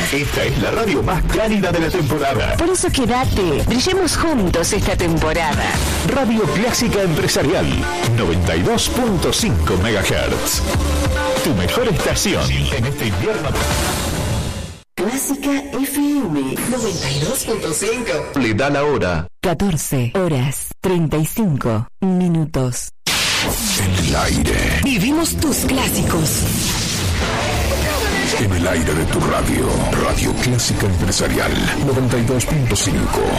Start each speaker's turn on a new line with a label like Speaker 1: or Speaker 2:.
Speaker 1: Esta es la radio más cálida de la temporada.
Speaker 2: Por eso quédate, brillemos juntos esta temporada.
Speaker 1: Radio Clásica Empresarial, 92.5 MHz. Tu mejor estación en este invierno.
Speaker 2: Clásica FM 92.5.
Speaker 1: Le da la hora.
Speaker 2: 14 horas 35 minutos.
Speaker 1: En el aire.
Speaker 2: Vivimos tus clásicos.
Speaker 1: En el aire de tu radio. Radio Clásica Empresarial, 92.5.